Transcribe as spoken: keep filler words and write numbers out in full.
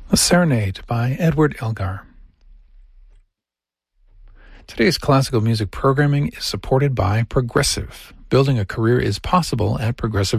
A Serenade by Edward Elgar. Today's classical music programming is supported by Progressive. Building a career is possible at Progressive